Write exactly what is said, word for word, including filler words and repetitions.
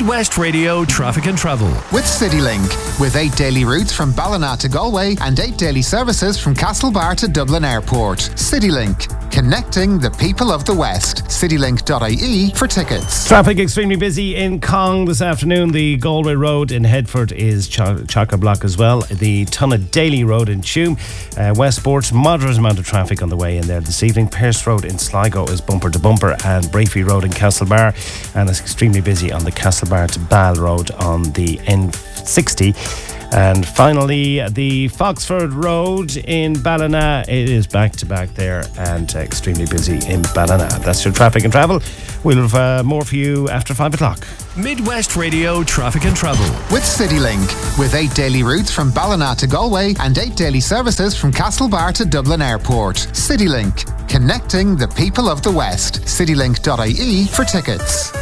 Midwest Radio Traffic and Travel. With CityLink. With eight daily routes from Ballina to Galway and eight daily services from Castlebar to Dublin Airport. CityLink. Connecting the people of the West. citylink dot I E for tickets. Traffic extremely busy in Cong this afternoon. The Galway Road in Headford is cho- chock-a-block as well. The Tunnadaly Road in Tuam. Uh, Westport, moderate amount of traffic on the way in there this evening. Pearse Road in Sligo is bumper to bumper, and Brafey Road in Castlebar. And it's extremely busy on the Castlebar to Ball Road on the N sixty. And finally, the Foxford Road in Ballina. It is back to back there and extremely busy in Ballina. That's your traffic and travel. We'll have uh, more for you after five o'clock. Midwest Radio Traffic and Travel. With CityLink. With eight daily routes from Ballina to Galway and eight daily services from Castlebar to Dublin Airport. CityLink. Connecting the people of the West. citylink dot I E for tickets.